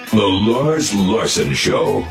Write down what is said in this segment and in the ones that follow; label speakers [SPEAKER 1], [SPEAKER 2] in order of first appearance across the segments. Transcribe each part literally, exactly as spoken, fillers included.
[SPEAKER 1] The Lars Larson Show.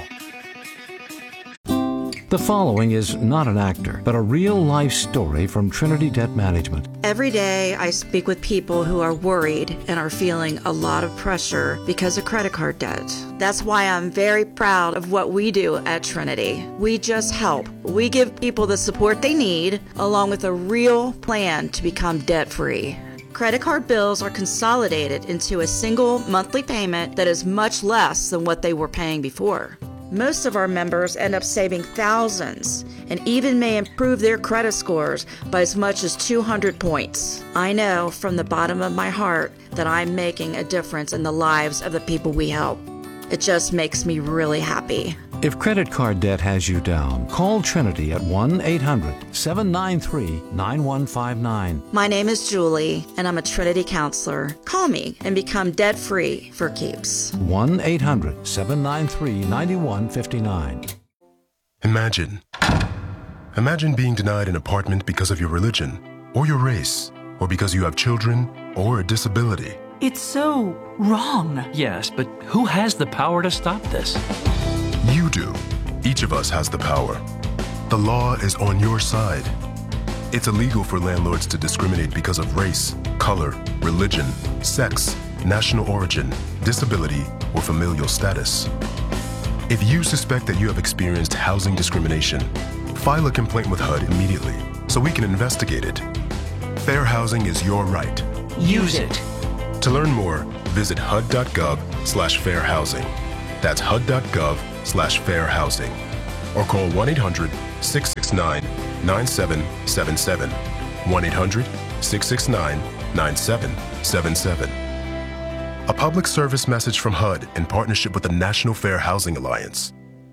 [SPEAKER 2] The following is not an actor, but a real-life story from Trinity Debt Management.
[SPEAKER 3] Every day I speak with people who are worried and are feeling a lot of pressure because of credit card debt. That's why I'm very proud of what we do at Trinity. We just help. We give people the support they need, along with a real plan to become debt-free. Credit card bills are consolidated into a single monthly payment that is much less than what they were paying before. Most of our members end up saving thousands and even may improve their credit scores by as much as two hundred points. I know from the bottom of my heart that I'm making a difference in the lives of the people we help. It just makes me really happy.
[SPEAKER 2] If credit card debt has you down, call Trinity at one eight hundred seven nine three nine one five nine.
[SPEAKER 3] My name is Julie, and I'm a Trinity counselor. Call me and become debt-free for keeps.
[SPEAKER 2] one eight hundred seven nine three nine one five nine.
[SPEAKER 4] Imagine. Imagine being denied an apartment because of your religion, or your race, or because you have children, or a disability.
[SPEAKER 5] It's so wrong.
[SPEAKER 6] Yes, but who has the power to stop this?
[SPEAKER 4] You do. Each of us has the power. The law is on your side. It's illegal for landlords to discriminate because of race, color, religion, sex, national origin, disability, or familial status. If you suspect that you have experienced housing discrimination, file a complaint with H U D immediately so we can investigate it. Fair housing is your right.
[SPEAKER 5] Use it.
[SPEAKER 4] To learn more, visit H U D dot gov slash fair housing. That's H U D dot gov slash fair housing. Or call one eight hundred six six nine nine seven seven seven. one eight hundred six six nine nine seven seven seven. A public service message from H U D in partnership with the National Fair Housing Alliance.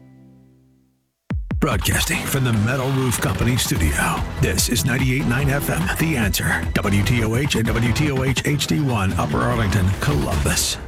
[SPEAKER 7] Broadcasting from the Metal Roof Company studio. This is ninety-eight point nine F M, The Answer. W T O H and W T O H H D one, Upper Arlington, Columbus.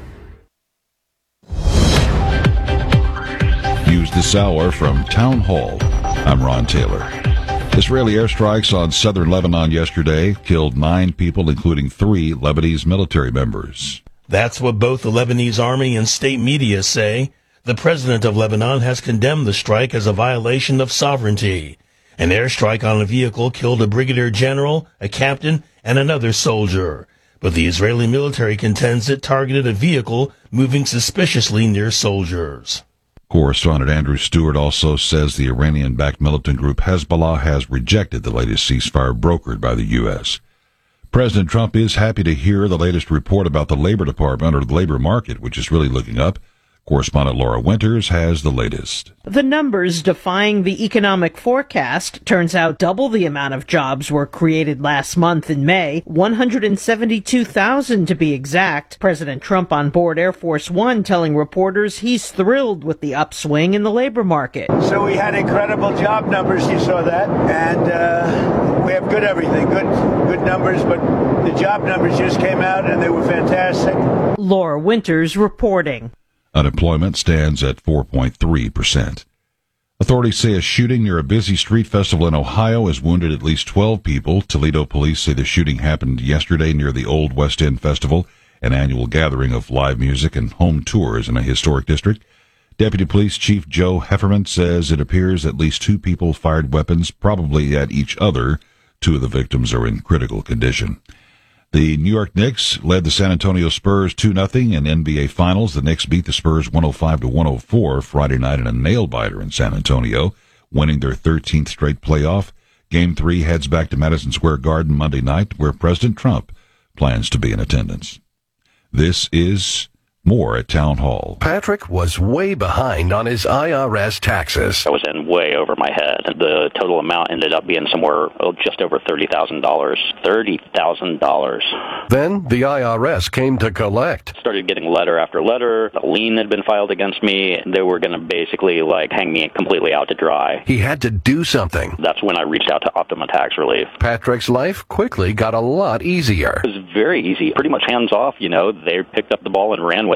[SPEAKER 8] News this hour from Town Hall. I'm Ron Taylor. Israeli airstrikes on southern Lebanon yesterday killed nine people, including three Lebanese military members.
[SPEAKER 9] That's what both the Lebanese army and state media say. The president of Lebanon has condemned the strike as a violation of sovereignty. An airstrike on a vehicle killed a brigadier general, a captain, and another soldier. But the Israeli military contends it targeted a vehicle moving suspiciously near soldiers.
[SPEAKER 8] Correspondent Andrew Stewart also says the Iranian-backed militant group Hezbollah has rejected the latest ceasefire brokered by the U S. President Trump is happy to hear the latest report about the Labor Department or the labor market, which is really looking up. Correspondent Laura Winters has the latest.
[SPEAKER 10] The numbers defying the economic forecast. Turns out double the amount of jobs were created last month in May, one hundred seventy-two thousand to be exact. President Trump on board Air Force One telling reporters he's thrilled with the upswing in the labor market.
[SPEAKER 11] So we had incredible job numbers, you saw that, and uh, we have good everything, good good numbers, but the job numbers just came out and they were fantastic.
[SPEAKER 10] Laura Winters reporting.
[SPEAKER 8] Unemployment stands at four point three percent. Authorities say a shooting near a busy street festival in Ohio has wounded at least twelve people. Toledo police say the shooting happened yesterday near the Old West End Festival, an annual gathering of live music and home tours in a historic district. Deputy Police Chief Joe Hefferman says it appears at least two people fired weapons, probably at each other. Two of the victims are in critical condition. The New York Knicks led the San Antonio Spurs two nothing in N B A Finals. The Knicks beat the Spurs one oh five to one oh four Friday night in a nail-biter in San Antonio, winning their thirteenth straight playoff. Game three heads back to Madison Square Garden Monday night, where President Trump plans to be in attendance. This is more at Town Hall.
[SPEAKER 12] Patrick was way behind on his I R S taxes.
[SPEAKER 13] I was in way over my head. The total amount ended up being somewhere oh, just over thirty thousand dollars. thirty thousand dollars.
[SPEAKER 12] Then the I R S came to collect.
[SPEAKER 13] Started getting letter after letter. A lien had been filed against me. They were going to basically like hang me completely out to dry.
[SPEAKER 12] He had to do something.
[SPEAKER 13] That's when I reached out to Optima Tax Relief.
[SPEAKER 12] Patrick's life quickly got a lot easier.
[SPEAKER 13] It was very easy. Pretty much hands off, you know. They picked up the ball and ran with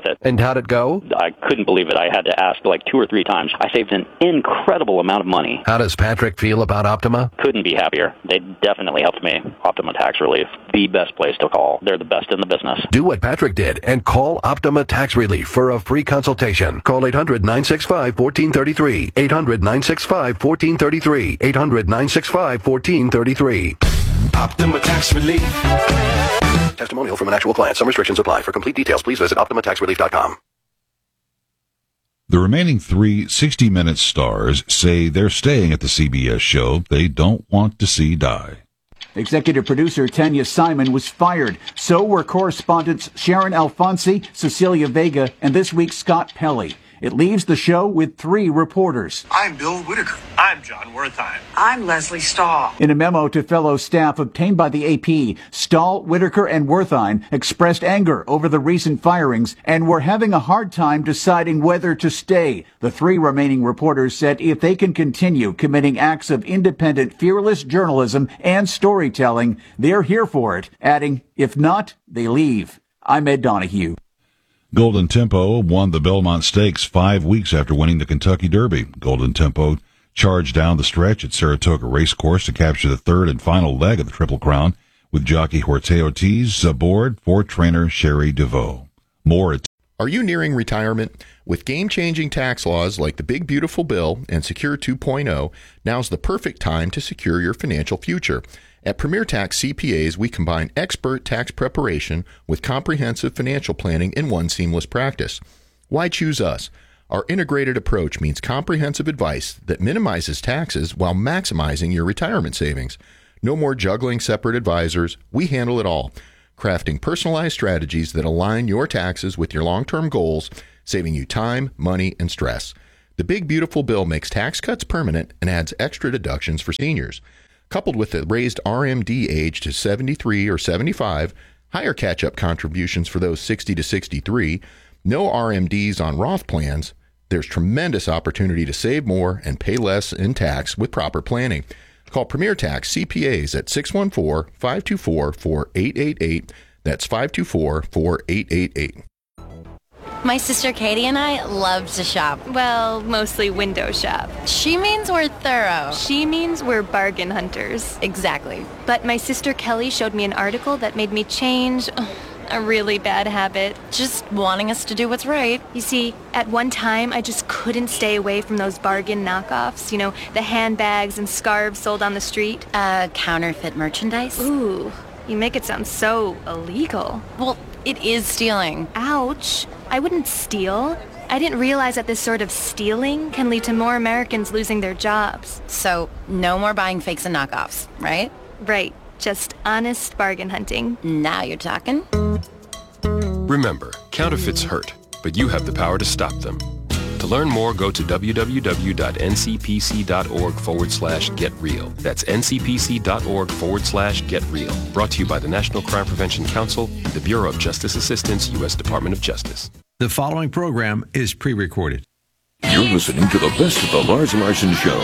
[SPEAKER 13] with it.
[SPEAKER 12] And how'd it go?
[SPEAKER 13] I couldn't believe it. I had to ask like two or three times. I saved an incredible amount of money.
[SPEAKER 12] How does Patrick feel about Optima?
[SPEAKER 13] Couldn't be happier. They definitely helped me. Optima Tax Relief, the best place to call. They're the best in the business.
[SPEAKER 12] Do what Patrick did and call Optima Tax Relief for a free consultation. Call eight hundred, nine six five, one four three three. eight hundred, nine six five, one four three three. eight hundred, nine six five, one four three three.
[SPEAKER 14] Optima Tax Relief.
[SPEAKER 12] Testimonial from an actual client. Some restrictions apply. For complete details, please visit optima tax relief dot com.
[SPEAKER 8] The remaining three sixty Minutes stars say they're staying at the C B S show they don't want to see die.
[SPEAKER 15] Executive producer Tanya Simon was fired. So were correspondents Sharon Alfonsi, Cecilia Vega, and this week's Scott Pelley. It leaves the show with three reporters.
[SPEAKER 16] I'm Bill Whitaker. I'm John Wertheim.
[SPEAKER 17] I'm Leslie Stahl.
[SPEAKER 15] In a memo to fellow staff obtained by the A P, Stahl, Whitaker, and Wertheim expressed anger over the recent firings and were having a hard time deciding whether to stay. The three remaining reporters said if they can continue committing acts of independent, fearless journalism and storytelling, they're here for it, adding, if not, they leave. I'm Ed Donahue.
[SPEAKER 8] Golden Tempo won the Belmont Stakes five weeks after winning the Kentucky Derby. Golden Tempo charged down the stretch at Saratoga Racecourse to capture the third and final leg of the Triple Crown with jockey Jorge Ortiz aboard for trainer Sherry DeVoe. More at
[SPEAKER 18] Are you nearing retirement? With game-changing tax laws like the Big Beautiful Bill and Secure two point oh, now's the perfect time to secure your financial future. At Premier Tax C P As, we combine expert tax preparation with comprehensive financial planning in one seamless practice. Why choose us? Our integrated approach means comprehensive advice that minimizes taxes while maximizing your retirement savings. No more juggling separate advisors. We handle it all, crafting personalized strategies that align your taxes with your long-term goals, saving you time, money, and stress. The Big Beautiful Bill makes tax cuts permanent and adds extra deductions for seniors. Coupled with the raised R M D age to seventy-three or seventy-five, higher catch-up contributions for those sixty to sixty-three, no R M Ds on Roth plans, there's tremendous opportunity to save more and pay less in tax with proper planning. Call Premier Tax C P As at six one four, five two four, four eight eight eight. That's five two four, four eight eight eight.
[SPEAKER 19] My sister Katie and I love to shop. Well, mostly window shop. She means we're thorough. She means we're bargain hunters. Exactly. But my sister Kelly showed me an article that made me change a really bad habit. Just wanting us to do what's right. You see, at one time, I just couldn't stay away from those bargain knockoffs. You know, the handbags and scarves sold on the street. Uh, counterfeit merchandise? Ooh, you make it sound so illegal. Well, it is stealing. Ouch. I wouldn't steal. I didn't realize that this sort of stealing can lead to more Americans losing their jobs. So, no more buying fakes and knockoffs, right? Right. Just honest bargain hunting. Now you're talking.
[SPEAKER 20] Remember, counterfeits hurt, but you have the power to stop them. To learn more, go to www.ncpc.org forward slash get real. That's ncpc.org forward slash get real. Brought to you by the National Crime Prevention Council, the Bureau of Justice Assistance, U S Department of Justice.
[SPEAKER 7] The following program is pre-recorded.
[SPEAKER 1] You're listening to the best of the Lars Larson Show.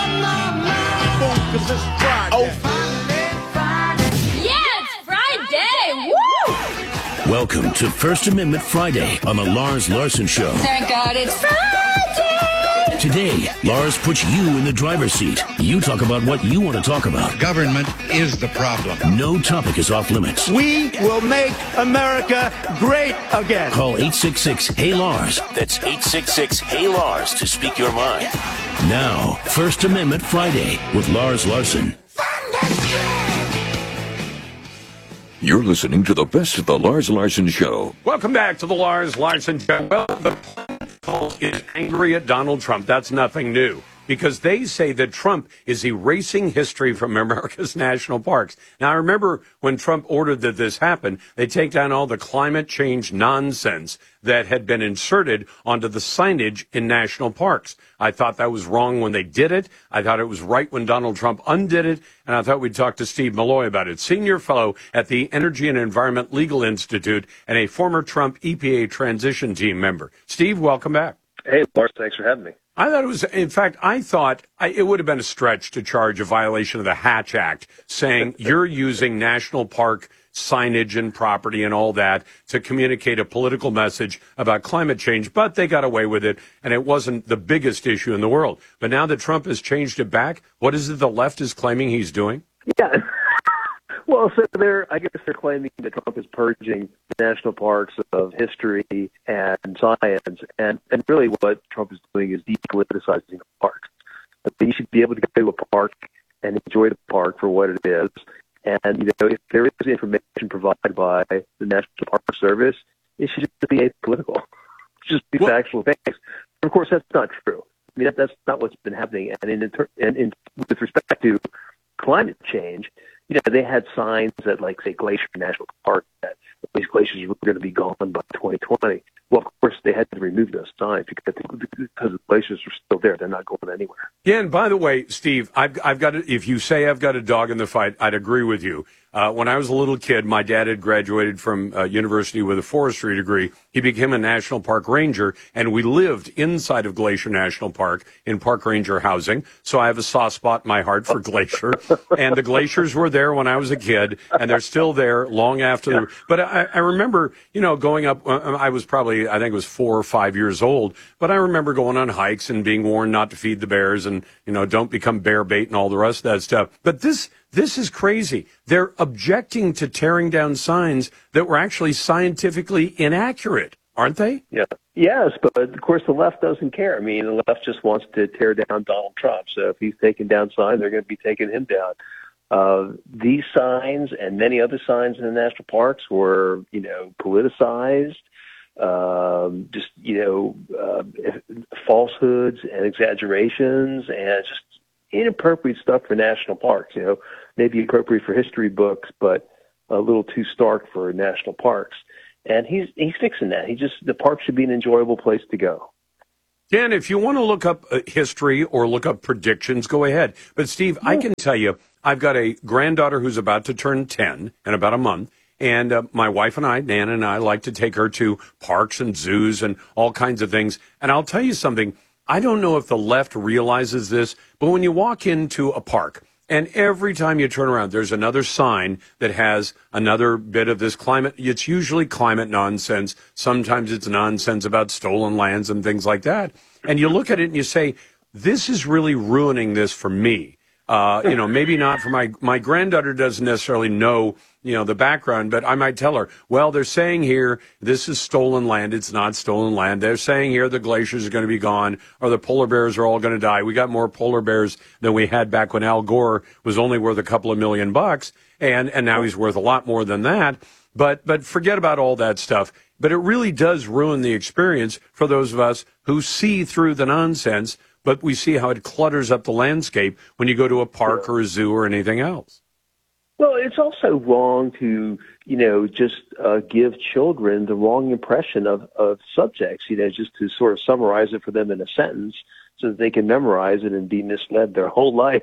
[SPEAKER 21] Welcome to First Amendment Friday on the Lars Larson Show.
[SPEAKER 19] Thank God it's Friday!
[SPEAKER 21] Today, Lars puts you in the driver's seat. You talk about what you want to talk about.
[SPEAKER 22] Government is the problem.
[SPEAKER 21] No topic is off limits.
[SPEAKER 22] We will make America great again.
[SPEAKER 21] Call eight six six, Hey Lars. That's eight six six, Hey Lars to speak your mind. Now, First Amendment Friday with Lars Larson.
[SPEAKER 1] You're listening to the best of the Lars Larson Show.
[SPEAKER 23] Welcome back to the Lars Larson Show. Well, the poll is angry at Donald Trump. That's nothing new, because they say that Trump is erasing history from America's national parks. Now, I remember when Trump ordered that this happen, they take down all the climate change nonsense that had been inserted onto the signage in national parks. I thought that was wrong when they did it. I thought it was right when Donald Trump undid it. And I thought we'd talk to Steve Malloy about it, senior fellow at the Energy and Environment Legal Institute and a former Trump E P A transition team member. Steve, welcome back.
[SPEAKER 24] Hey, Lars, thanks for having me.
[SPEAKER 23] I thought it was, in fact, I thought I, it would have been a stretch to charge a violation of the Hatch Act, saying you're using national park signage and property and all that to communicate a political message about climate change, but they got away with it, and it wasn't the biggest issue in the world. But now that Trump has changed it back, what is it the left is claiming he's doing?
[SPEAKER 2] Yeah. Well, so they're, I guess they're claiming that Trump is purging the national parks of history and science, and, and really what Trump is doing is depoliticizing the parks. You should be able to go to a park and enjoy the park for what it is. And, you know, if there is information provided by the National Park Service, it should just be apolitical. Just be well, factual things. But of course, that's not true. I mean, that, that's not what's been happening. And, in, and in, with respect to climate change, you know, they had signs at, like, say, Glacier National Park that these glaciers were going to be gone by twenty twenty. Well, of course, they had to remove those signs because, because the glaciers were still there. They're not going anywhere.
[SPEAKER 23] Yeah, and by the way, Steve, I've, I've got to, if you say I've got a dog in the fight, I'd agree with you. Uh, when I was a little kid, my dad had graduated from uh, university with a forestry degree. He became a national park ranger, and we lived inside of Glacier National Park in park ranger housing. So I have a soft spot in my heart for Glacier. And the glaciers were there when I was a kid, and they're still there long after. The, but I, I remember, you know, going up, uh, I was probably, I think it was four or five years old, but I remember going on hikes and being warned not to feed the bears and, you know, don't become bear bait and all the rest of that stuff. But this, This is crazy. They're objecting to tearing down signs that were actually scientifically inaccurate, aren't they?
[SPEAKER 2] Yeah. Yes, but of course the left doesn't care. I mean, the left just wants to tear down Donald Trump. So if he's taking down signs, they're going to be taking him down. Uh, these signs and many other signs in the national parks were, you know, politicized, um, just, you know, uh, falsehoods and exaggerations and just inappropriate stuff for national parks, you know, maybe appropriate for history books, but a little too stark for national parks. And he's he's fixing that. He just, the park should be an enjoyable place to go.
[SPEAKER 23] Dan, if you want to look up uh, history or look up predictions, go ahead. But Steve, yeah. I can tell you, I've got a granddaughter who's about to turn ten in about a month. And uh, my wife and I, Nana and I, like to take her to parks and zoos and all kinds of things. And I'll tell you something. I don't know if the left realizes this, but when you walk into a park and every time you turn around, there's another sign that has another bit of this climate. It's usually climate nonsense. Sometimes it's nonsense about stolen lands and things like that. And you look at it and you say, this is really ruining this for me. Uh, you know, maybe not for my, my granddaughter doesn't necessarily know, you know, the background, but I might tell her, well, they're saying here, this is stolen land. It's not stolen land. They're saying here the glaciers are going to be gone or the polar bears are all going to die. We got more polar bears than we had back when Al Gore was only worth a couple of million bucks. And, and now he's worth a lot more than that. But, but forget about all that stuff. But it really does ruin the experience for those of us who see through the nonsense. But we see how it clutters up the landscape when you go to a park or a zoo or anything else.
[SPEAKER 2] Well, it's also wrong to, you know, just uh, give children the wrong impression of, of subjects, you know, just to sort of summarize it for them in a sentence so that they can memorize it and be misled their whole life.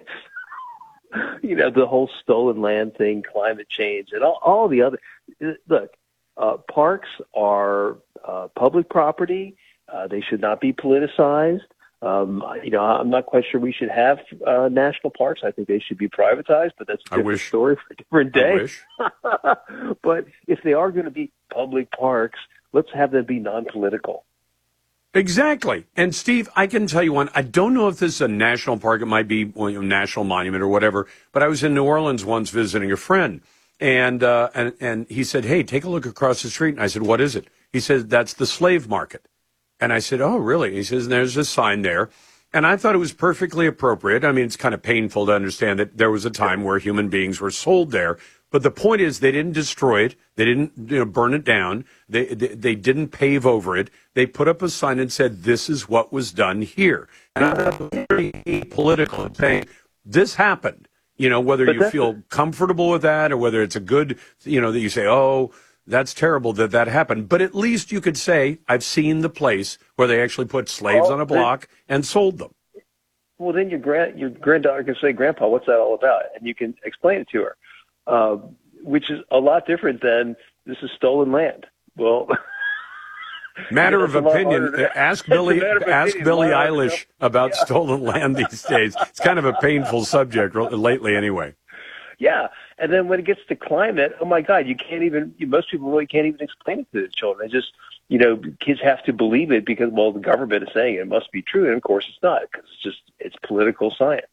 [SPEAKER 2] You know, the whole stolen land thing, climate change, and all, all the other. Look, uh, parks are uh, public property. Uh, they should not be politicized. Um, you know, I'm not quite sure we should have uh, national parks. I think they should be privatized, but that's a different
[SPEAKER 23] wish,
[SPEAKER 2] story for a different day.
[SPEAKER 23] I wish.
[SPEAKER 2] But if they are going to be public parks, let's have them be non-political.
[SPEAKER 23] Exactly. And Steve, I can tell you one. I don't know if this is a national park. It might be well, you know, national monument or whatever. But I was in New Orleans once visiting a friend, and uh, and and he said, "Hey, take a look across the street." And I said, "What is it?" He said, "That's the slave market." And I said, oh, really? He says, there's a sign there. And I thought it was perfectly appropriate. I mean, it's kind of painful to understand that there was a time where human beings were sold there. But the point is they didn't destroy it. They didn't you know, burn it down. They, they they didn't pave over it. They put up a sign and said, this is what was done here. And I thought it was very apolitical saying, this happened. You know, whether you feel comfortable with that or whether it's a good, you know, that you say, oh, that's terrible that that happened. But at least you could say, I've seen the place where they actually put slaves well, on a block then, and sold them.
[SPEAKER 2] Well, then your grand your granddaughter can say, Grandpa, what's that all about? And you can explain it to her, uh, which is a lot different than this is stolen land. Well,
[SPEAKER 23] matter of opinion. Ask Billy. Ask Billie Eilish about yeah. stolen land these days. It's kind of a painful subject lately, anyway.
[SPEAKER 2] Yeah, and then when it gets to climate, oh my God, you can't even. Most people really can't even explain it to the children. They just, you know, kids have to believe it because, well, the government is saying it, it must be true, and of course it's not because it's just it's political science.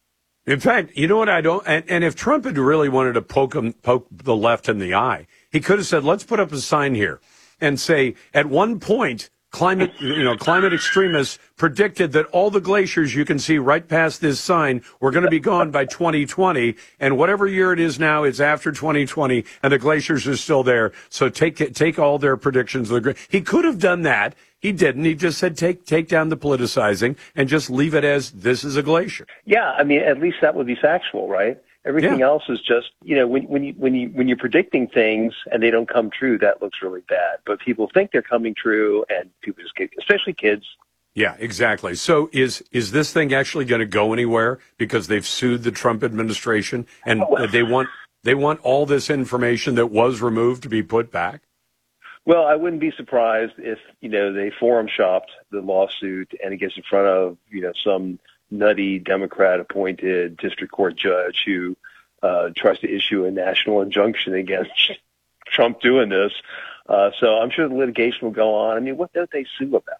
[SPEAKER 23] In fact, you know what I don't, and, and if Trump had really wanted to poke him, poke the left in the eye, he could have said, let's put up a sign here and say, at one point, climate, you know, climate extremists predicted that all the glaciers you can see right past this sign were going to be gone by twenty twenty, and whatever year it is now, it's after twenty twenty, and the glaciers are still there. So take take all their predictions. He could have done that. He didn't. He just said take take down the politicizing and just leave it as this is a glacier.
[SPEAKER 2] Yeah, I mean, at least that would be factual, right? Everything yeah. else is just, you know, when, when you when you when you're predicting things and they don't come true, that looks really bad. But people think they're coming true, and people just get, especially kids.
[SPEAKER 23] Yeah, exactly. So is is this thing actually going to go anywhere because they've sued the Trump administration and oh. they want they want all this information that was removed to be put back?
[SPEAKER 2] Well, I wouldn't be surprised if, you know, they forum shopped the lawsuit and it gets in front of, you know, some nutty Democrat-appointed district court judge who uh, tries to issue a national injunction against Trump doing this. Uh, so I'm sure the litigation will go on. I mean, what don't they sue about?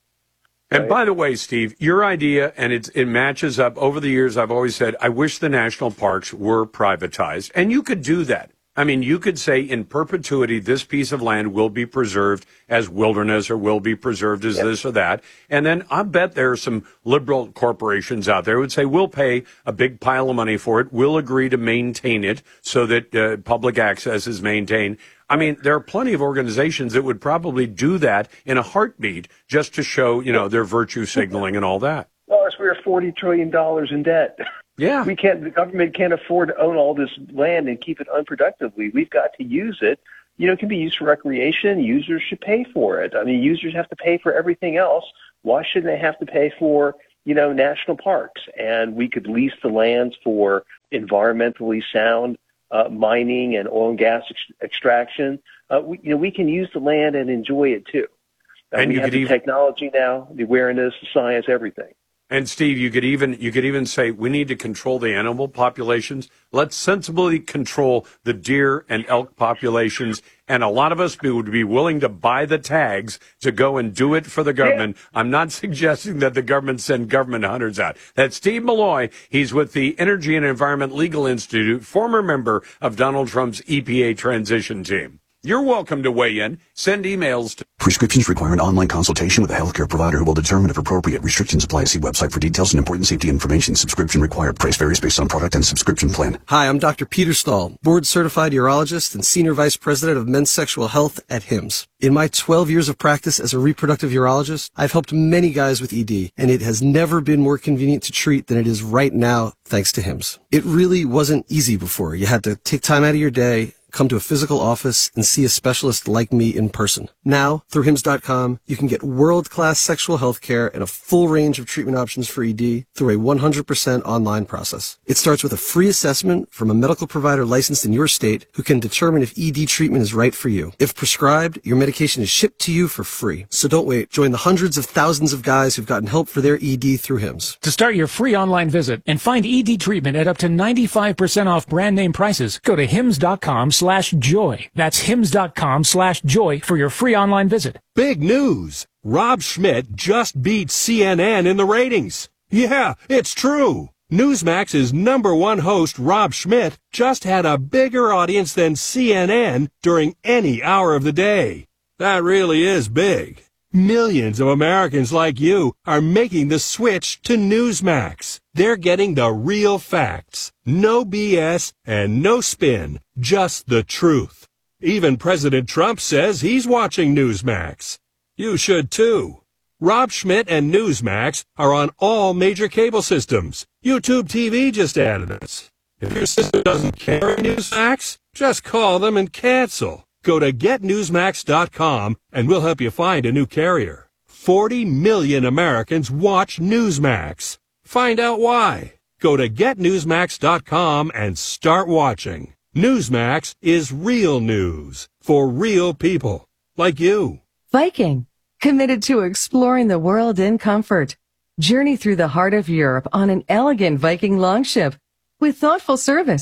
[SPEAKER 23] And right? By the way, Steve, your idea, and it's, it matches up. Over the years, I've always said, I wish the national parks were privatized. And you could do that. I mean, you could say in perpetuity, this piece of land will be preserved as wilderness or will be preserved as yep. this or that. And then I bet there are some liberal corporations out there who would say, we'll pay a big pile of money for it. We'll agree to maintain it so that uh, public access is maintained. I mean, there are plenty of organizations that would probably do that in a heartbeat just to show, you know, their virtue signaling and all that.
[SPEAKER 2] Well, we're forty trillion dollars in debt.
[SPEAKER 23] Yeah.
[SPEAKER 2] We can't, the government can't afford to own all this land and keep it unproductively. We've got to use it. You know, it can be used for recreation. Users should pay for it. I mean, users have to pay for everything else. Why shouldn't they have to pay for, you know, national parks? And we could lease the lands for environmentally sound uh, mining and oil and gas ex- extraction. Uh, we, you know, we can use the land and enjoy it too. Uh,
[SPEAKER 23] and
[SPEAKER 2] we
[SPEAKER 23] you
[SPEAKER 2] have
[SPEAKER 23] could
[SPEAKER 2] the
[SPEAKER 23] even-
[SPEAKER 2] technology now, the awareness, the science, everything.
[SPEAKER 23] And Steve, you could even you could even say we need to control the animal populations. Let's sensibly control the deer and elk populations. And a lot of us would be willing to buy the tags to go and do it for the government. Yeah. I'm not suggesting that the government send government hunters out. That's Steve Malloy. He's with the Energy and Environment Legal Institute, former member of Donald Trump's E P A transition team. You're welcome to weigh in. Send emails to...
[SPEAKER 3] Prescriptions require an online consultation with a healthcare provider who will determine if appropriate. Restrictions apply. See website for details and important safety information. Subscription required. Price varies based on product and subscription plan.
[SPEAKER 6] Hi, I'm Doctor Peter Stahl, board-certified urologist and senior vice president of men's sexual health at Hims. In my twelve years of practice as a reproductive urologist, I've helped many guys with E D, and it has never been more convenient to treat than it is right now, thanks to Hims. It really wasn't easy before. You had to take time out of your day, come to a physical office, and see a specialist like me in person. Now, through hims dot com, you can get world-class sexual health care and a full range of treatment options for E D through a one hundred percent online process. It starts with a free assessment from a medical provider licensed in your state who can determine if E D treatment is right for you. If prescribed, your medication is shipped to you for free. So don't wait. Join the hundreds of thousands of guys who've gotten help for their E D through Hims.
[SPEAKER 17] To start your free online visit and find E D treatment at up to ninety-five percent off brand name prices, go to hims dot com slash joy. That's hims dot com slash joy for your free online visit.
[SPEAKER 24] Big news! Rob Schmidt just beat C N N in the ratings. Yeah, it's true. Newsmax's number one host, Rob Schmidt, just had a bigger audience than C N N during any hour of the day. That really is big. Millions of Americans like you are making the switch to Newsmax. They're getting the real facts. No B S and no spin. Just the truth. Even President Trump says he's watching Newsmax. You should too. Rob Schmidt and Newsmax are on all major cable systems. YouTube T V just added us. If your system doesn't carry Newsmax, just call them and cancel. Go to get newsmax dot com and we'll help you find a new carrier. forty million Americans watch Newsmax. Find out why. Go to get newsmax dot com and start watching. Newsmax is real news for real people like you.
[SPEAKER 25] Viking, committed to exploring the world in comfort. Journey through the heart of Europe on an elegant Viking longship with thoughtful service,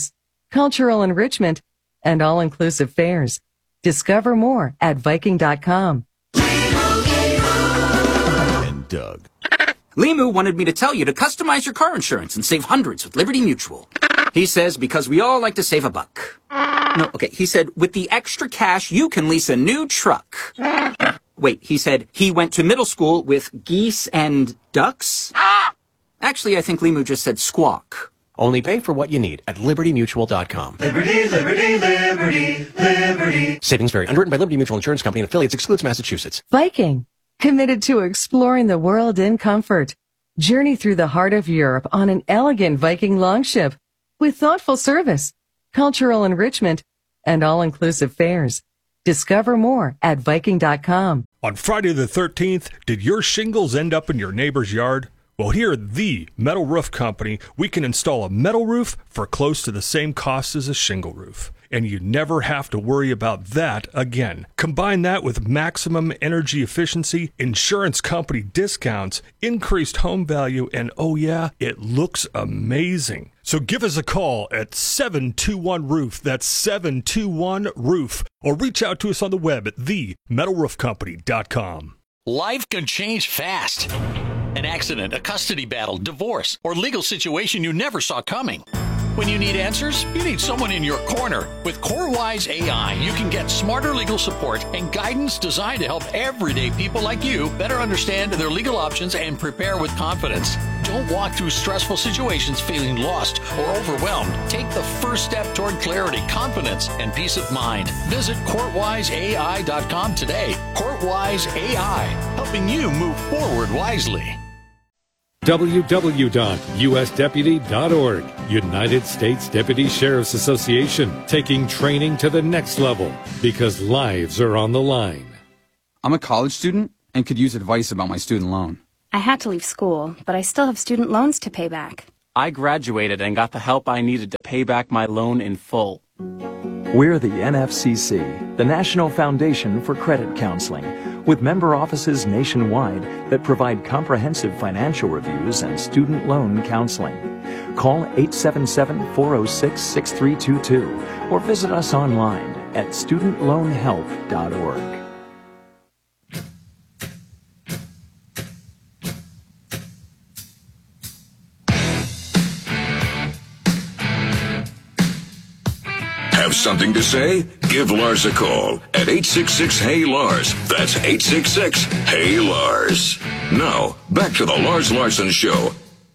[SPEAKER 25] cultural enrichment, and all-inclusive fares. Discover more at Viking dot com.
[SPEAKER 4] And Doug. Limu wanted me to tell you to customize your car insurance and save hundreds with Liberty Mutual. He says because we all like to save a buck. No, okay, he said with the extra cash you can lease a new truck. Wait, he said he went to middle school with geese and ducks? Actually, I think Limu just said squawk.
[SPEAKER 5] Only pay for what you need at Liberty Mutual dot com.
[SPEAKER 22] Liberty, liberty, liberty, liberty.
[SPEAKER 5] Savings vary. Underwritten by Liberty Mutual Insurance Company and affiliates. Excludes Massachusetts.
[SPEAKER 25] Viking, committed to exploring the world in comfort. Journey through the heart of Europe on an elegant Viking longship with thoughtful service, cultural enrichment, and all-inclusive fares. Discover more at Viking dot com.
[SPEAKER 9] On Friday the thirteenth, did your shingles end up in your neighbor's yard? Well, here at the Metal Roof Company, we can install a metal roof for close to the same cost as a shingle roof. And you never have to worry about that again. Combine that with maximum energy efficiency, insurance company discounts, increased home value, and oh yeah, it looks amazing. So give us a call at seven two one roof, that's seven two one roof, or reach out to us on the web at the metal roof company dot com.
[SPEAKER 10] Life can change fast. An accident, a custody battle, divorce, or legal situation you never saw coming. When you need answers, you need someone in your corner. With CoreWise A I, you can get smarter legal support and guidance designed to help everyday people like you better understand their legal options and prepare with confidence. Don't walk through stressful situations feeling lost or overwhelmed. Take the first step toward clarity, confidence, and peace of mind. Visit court wise A I dot com today. CourtWise A I, helping you move forward wisely.
[SPEAKER 24] w w w dot u s deputy dot org. United States Deputy Sheriff's Association, taking training to the next level because lives are on the line.
[SPEAKER 11] I'm a college student and could use advice about my student loan.
[SPEAKER 26] I had to leave school, but I still have student loans to pay back.
[SPEAKER 27] I graduated and got the help I needed to pay back my loan in full.
[SPEAKER 28] We're the N F C C, the National Foundation for Credit Counseling, with member offices nationwide that provide comprehensive financial reviews and student loan counseling. Call eight seven seven, four oh six, six three two two or visit us online at student loan help dot org.
[SPEAKER 1] Have something to say? Give Lars a call at eight six six, Hey Lars. That's eight six six, Hey Lars. Now, back to the Lars Larson Show.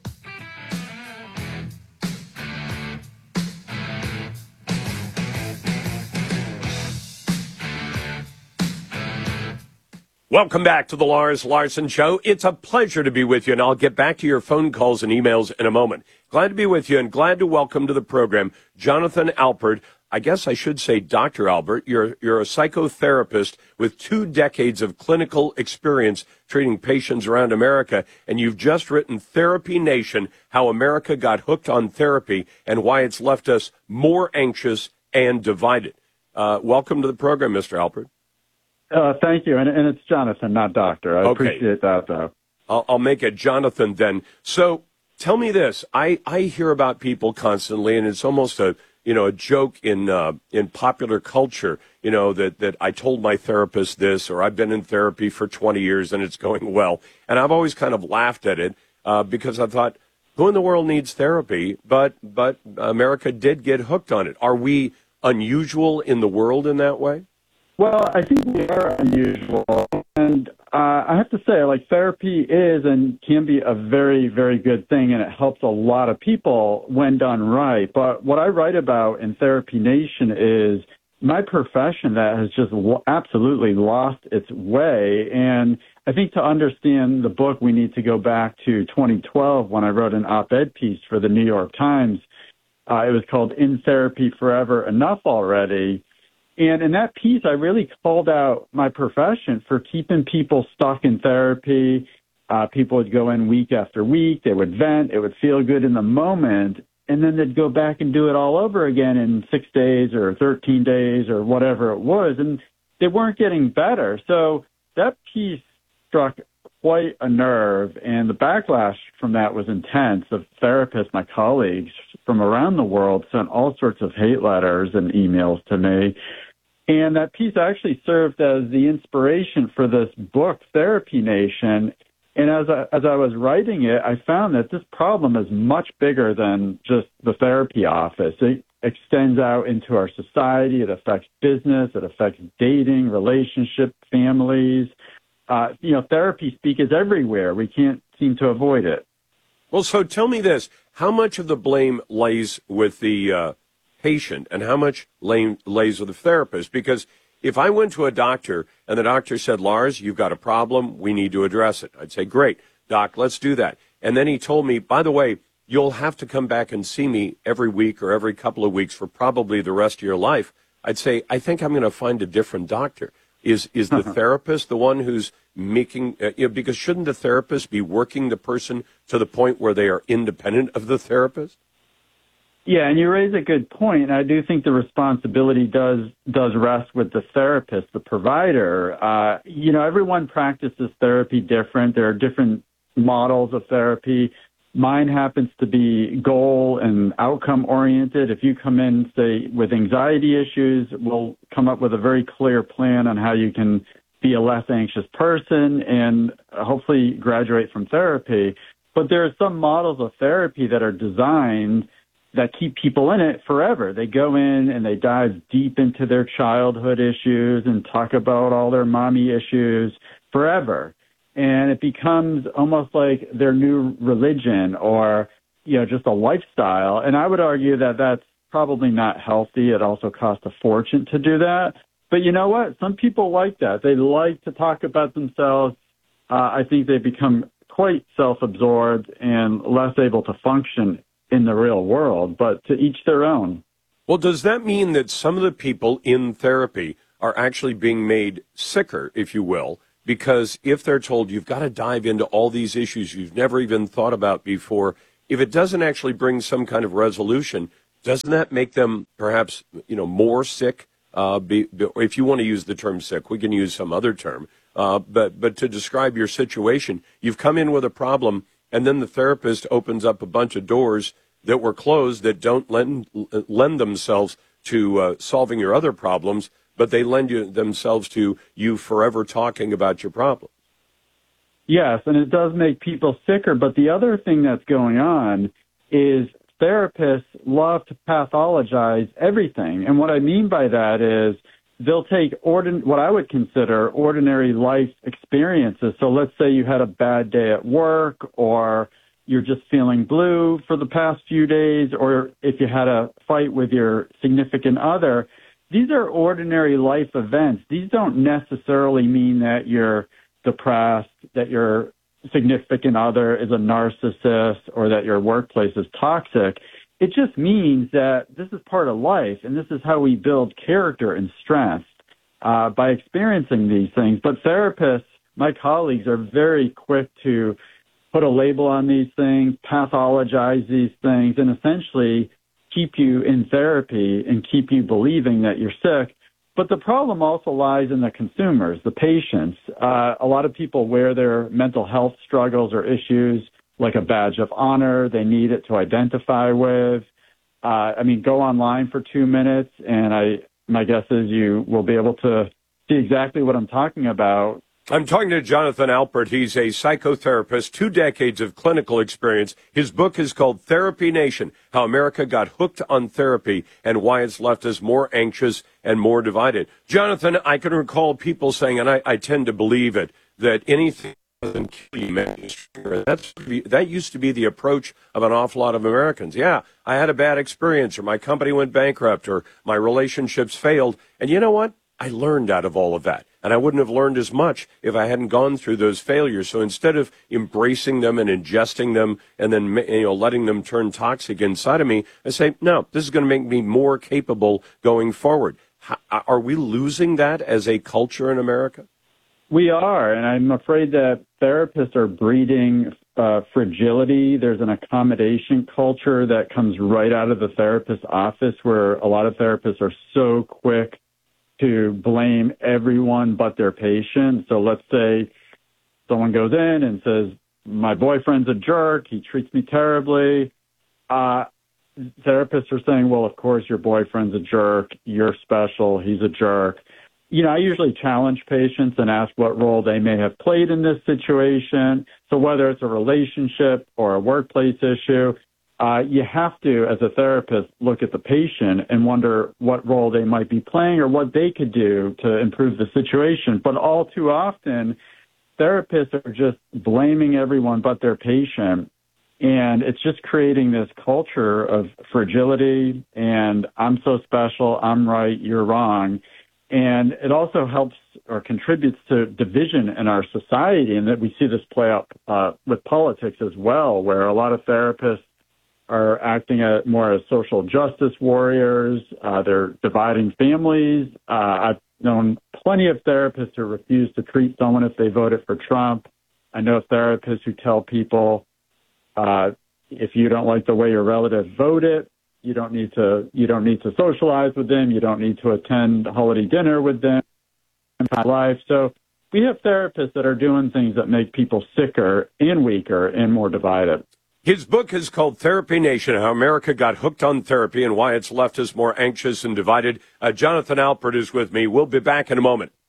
[SPEAKER 23] Welcome back to the Lars Larson Show. It's a pleasure to be with you, and I'll get back to your phone calls and emails in a moment. Glad to be with you, and glad to welcome to the program Jonathan Alpert. I guess I should say Doctor Alpert. You're, you're a psychotherapist with two decades of clinical experience treating patients around America, and you've just written Therapy Nation, How America Got Hooked on Therapy and Why It's Left Us More Anxious and Divided. Uh, welcome to the program, Mister Alpert.
[SPEAKER 29] Uh, thank you, and, and it's Jonathan, not Doctor. I
[SPEAKER 23] okay.
[SPEAKER 29] appreciate that, though.
[SPEAKER 23] I'll, I'll make it Jonathan then. So tell me this. I, I hear about people constantly, and it's almost a you know a joke in uh, in popular culture. You know that that I told my therapist this, or I've been in therapy for twenty years and it's going well. And I've always kind of laughed at it uh, because I thought, who in the world needs therapy? But but America did get hooked on it. Are we unusual in the world in that way?
[SPEAKER 29] Well, I think we are unusual, and uh, I have to say, like, therapy is and can be a very, very good thing, and it helps a lot of people when done right. But what I write about in Therapy Nation is my profession that has just w- absolutely lost its way, and I think to understand the book, we need to go back to twenty twelve when I wrote an op-ed piece for the New York Times. Uh, it was called In Therapy Forever, Enough Already. And in that piece, I really called out my profession for keeping people stuck in therapy. Uh, people would go in week after week. They would vent. It would feel good in the moment. And then they'd go back and do it all over again in six days or thirteen days or whatever it was. And they weren't getting better. So that piece struck quite a nerve, and the backlash from that was intense. Of therapists, my colleagues from around the world, sent all sorts of hate letters and emails to me. And that piece actually served as the inspiration for this book, Therapy Nation. And as I, as I was writing it, I found that this problem is much bigger than just the therapy office. It extends out into our society. It affects business. It affects dating, relationships, families. Uh, you know, therapy speak is everywhere. We can't seem to avoid it.
[SPEAKER 7] Well, so tell me this. How much of the blame lays with the uh, patient and how much lay, lays with the therapist? Because if I went to a doctor and the doctor said, Lars, you've got a problem, we need to address it, I'd say, great, doc, let's do that. And then he told me, by the way, you'll have to come back and see me every week or every couple of weeks for probably the rest of your life. I'd say, I think I'm going to find a different doctor. Is is the uh-huh. therapist the one who's making, uh, you know, because shouldn't the therapist be working the person to the point where they are independent of the therapist?
[SPEAKER 29] Yeah, and you raise a good point. And I do think the responsibility does does rest with the therapist, the provider. Uh, you know, everyone practices therapy different. There are different models of therapy. Mine happens to be goal and outcome oriented. If you come in, say, with anxiety issues, we'll come up with a very clear plan on how you can be a less anxious person and hopefully graduate from therapy. But there are some models of therapy that are designed that keep people in it forever. They go in and they dive deep into their childhood issues and talk about all their mommy issues forever. And it becomes almost like their new religion or, you know, just a lifestyle. And I would argue that that's probably not healthy. It also costs a fortune to do that. But you know what? Some people like that. They like to talk about themselves. Uh, I think they become quite self-absorbed and less able to function in the real world, but to each their own.
[SPEAKER 7] Well, does that mean that some of the people in therapy are actually being made sicker, if you will? Because if they're told you've got to dive into all these issues you've never even thought about before, if it doesn't actually bring some kind of resolution, doesn't that make them perhaps, you know, more sick? Uh, be, be, if you want to use the term sick, we can use some other term. Uh, but but to describe your situation, you've come in with a problem, and then the therapist opens up a bunch of doors that were closed that don't lend lend themselves to uh, solving your other problems, but they lend you themselves to you forever talking about your problem.
[SPEAKER 29] Yes, and it does make people sicker. But the other thing that's going on is therapists love to pathologize everything. And what I mean by that is they'll take ordin- what I would consider ordinary life experiences. So let's say you had a bad day at work, or you're just feeling blue for the past few days, or if you had a fight with your significant other. These are ordinary life events. These don't necessarily mean that you're depressed, that your significant other is a narcissist, or that your workplace is toxic. It just means that this is part of life, and this is how we build character and strength uh, by experiencing these things. But therapists, my colleagues, are very quick to put a label on these things, pathologize these things, and essentially keep you in therapy and keep you believing that you're sick. But the problem also lies in the consumers, the patients. Uh, a lot of people wear their mental health struggles or issues like a badge of honor. They need it to identify with. Uh, I mean, go online for two minutes, and I my guess is you will be able to see exactly what I'm talking about.
[SPEAKER 7] I'm talking to Jonathan Alpert. He's a psychotherapist, two decades of clinical experience. His book is called Therapy Nation, How America Got Hooked on Therapy and Why It's Left Us More Anxious and More Divided. Jonathan, I can recall people saying, and I, I tend to believe it, that anything doesn't kill you makes you stronger. That's, that used to be the approach of an awful lot of Americans. Yeah, I had a bad experience, or my company went bankrupt, or my relationships failed. And you know what? I learned out of all of that. And I wouldn't have learned as much if I hadn't gone through those failures. So instead of embracing them and ingesting them and then, you know, letting them turn toxic inside of me, I say, no, this is going to make me more capable going forward. How, are we losing that as a culture in America?
[SPEAKER 29] We are, and I'm afraid that therapists are breeding uh, fragility. There's an accommodation culture that comes right out of the therapist's office, where a lot of therapists are so quick to blame everyone but their patient. So let's say someone goes in and says, my boyfriend's a jerk, he treats me terribly, uh, therapists are saying, well, of course your boyfriend's a jerk, you're special, he's a jerk. You know, I usually challenge patients and ask what role they may have played in this situation. So whether it's a relationship or a workplace issue, uh, you have to, as a therapist, look at the patient and wonder what role they might be playing or what they could do to improve the situation. But all too often, therapists are just blaming everyone but their patient. And it's just creating this culture of fragility and I'm so special, I'm right, you're wrong. And it also helps or contributes to division in our society, and that we see this play out uh, with politics as well, where a lot of therapists are acting as, more as social justice warriors. Uh, they're dividing families. Uh, I've known plenty of therapists who refuse to treat someone if they voted for Trump. I know therapists who tell people, uh, if you don't like the way your relative voted, you don't need to you don't need to socialize with them. You don't need to attend holiday dinner with them in my life. So we have therapists that are doing things that make people sicker and weaker and more divided.
[SPEAKER 7] His book is called Therapy Nation, How America Got Hooked on Therapy and Why It's Left Us More Anxious and Divided. Uh, Jonathan Alpert is with me. We'll be back in a moment.